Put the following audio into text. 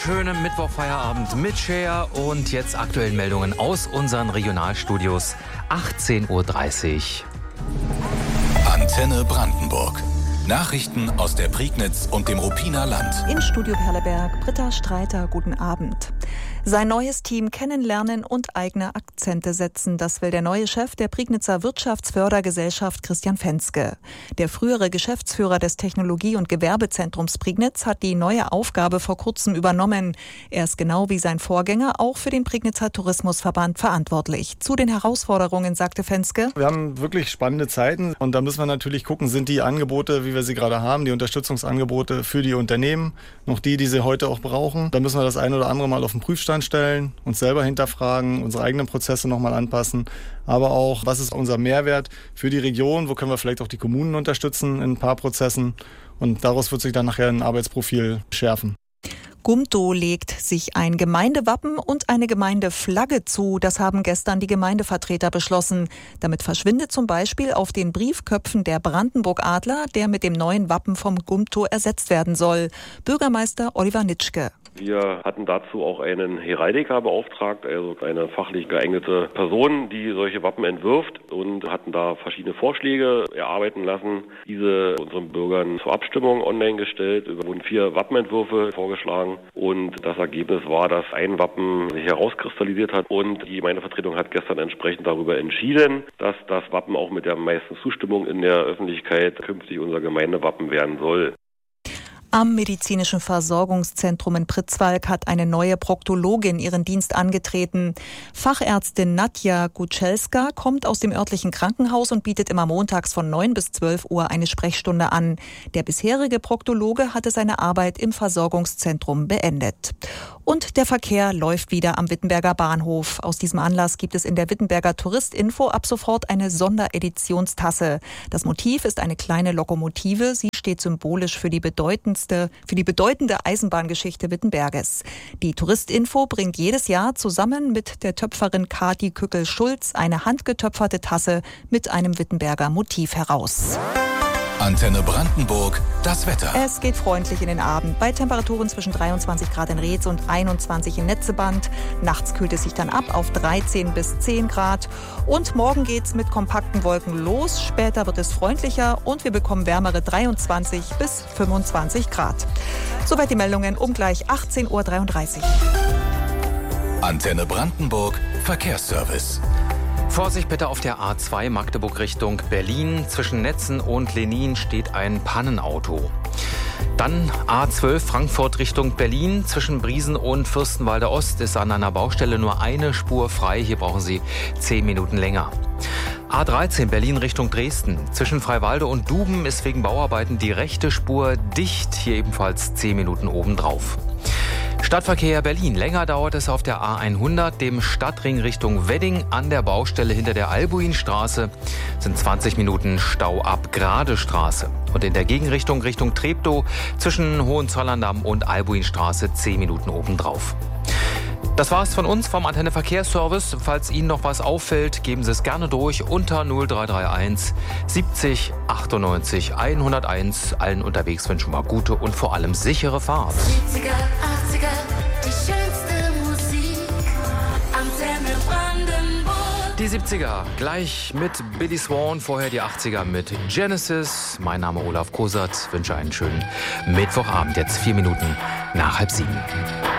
schönen Mittwochfeierabend mit Cher und jetzt aktuellen Meldungen aus unseren Regionalstudios. 18:30 Uhr. Antenne Brandenburg. Nachrichten aus der Prignitz und dem Ruppiner Land. Im Studio Perleberg, Britta Streiter, guten Abend. Sein neues Team kennenlernen und eigene Akzente setzen. Das will der neue Chef der Prignitzer Wirtschaftsfördergesellschaft Christian Fenske. Der frühere Geschäftsführer des Technologie- und Gewerbezentrums Prignitz hat die neue Aufgabe vor kurzem übernommen. Er ist genau wie sein Vorgänger auch für den Prignitzer Tourismusverband verantwortlich. Zu den Herausforderungen sagte Fenske: Wir haben wirklich spannende Zeiten und da müssen wir natürlich gucken, sind die Angebote, wie wir sie gerade haben, die Unterstützungsangebote für die Unternehmen, noch die sie heute auch brauchen. Da müssen wir das ein oder andere Mal auf den Prüfstand stellen, uns selber hinterfragen, unsere eigenen Prozesse nochmal anpassen, aber auch, was ist unser Mehrwert für die Region, wo können wir vielleicht auch die Kommunen unterstützen in ein paar Prozessen und daraus wird sich dann nachher ein Arbeitsprofil schärfen. Gumtow legt sich ein Gemeindewappen und eine Gemeindeflagge zu. Das haben gestern die Gemeindevertreter beschlossen. Damit verschwindet zum Beispiel auf den Briefköpfen der Brandenburg-Adler, der mit dem neuen Wappen vom Gumtow ersetzt werden soll. Bürgermeister Oliver Nitschke. Wir hatten dazu auch einen Heraldiker beauftragt, also eine fachlich geeignete Person, die solche Wappen entwirft, und hatten da verschiedene Vorschläge erarbeiten lassen, diese unseren Bürgern zur Abstimmung online gestellt. Es wurden 4 Wappenentwürfe vorgeschlagen und das Ergebnis war, dass ein Wappen sich herauskristallisiert hat und die Gemeindevertretung hat gestern entsprechend darüber entschieden, dass das Wappen auch mit der meisten Zustimmung in der Öffentlichkeit künftig unser Gemeindewappen werden soll. Am Medizinischen Versorgungszentrum in Pritzwalk hat eine neue Proktologin ihren Dienst angetreten. Fachärztin Nadja Guczelska kommt aus dem örtlichen Krankenhaus und bietet immer montags von 9 bis 12 Uhr eine Sprechstunde an. Der bisherige Proktologe hatte seine Arbeit im Versorgungszentrum beendet. Und der Verkehr läuft wieder am Wittenberger Bahnhof. Aus diesem Anlass gibt es in der Wittenberger Touristinfo ab sofort eine Sondereditionstasse. Das Motiv ist eine kleine Lokomotive. Sie steht symbolisch für die bedeutende Eisenbahngeschichte Wittenberges. Die Touristinfo bringt jedes Jahr zusammen mit der Töpferin Kati Kückel-Schulz eine handgetöpferte Tasse mit einem Wittenberger Motiv heraus. Antenne Brandenburg, das Wetter. Es geht freundlich in den Abend. Bei Temperaturen zwischen 23 Grad in Reetz und 21 in Netzeband. Nachts kühlt es sich dann ab auf 13 bis 10 Grad. Und morgen geht's mit kompakten Wolken los. Später wird es freundlicher und wir bekommen wärmere 23 bis 25 Grad. Soweit die Meldungen um gleich 18:33 Uhr. Antenne Brandenburg, Verkehrsservice. Vorsicht bitte auf der A2 Magdeburg Richtung Berlin. Zwischen Netzen und Lenin steht ein Pannenauto. Dann A12 Frankfurt Richtung Berlin. Zwischen Briesen und Fürstenwalder Ost ist an einer Baustelle nur eine Spur frei. Hier brauchen Sie 10 Minuten länger. A13 Berlin Richtung Dresden. Zwischen Freiwalde und Duben ist wegen Bauarbeiten die rechte Spur dicht. Hier ebenfalls 10 Minuten obendrauf. Stadtverkehr Berlin. Länger dauert es auf der A100, dem Stadtring Richtung Wedding. An der Baustelle hinter der Albuinstraße sind 20 Minuten Stau ab Gradestraße. Und in der Gegenrichtung Richtung Treptow zwischen Hohenzollern-Damm und Albuinstraße 10 Minuten obendrauf. Das war's von uns vom Antenne Verkehrsservice. Falls Ihnen noch was auffällt, geben Sie es gerne durch unter 0331 70 98 101. Allen unterwegs wünschen wir gute und vor allem sichere Fahrt. 70er, 80er, die schönste Musik. Antenne Brandenburg. Die 70er gleich mit Billy Swan, vorher die 80er mit Genesis. Mein Name Olaf Kosert, wünsche einen schönen Mittwochabend, jetzt 4 Minuten nach 6:30.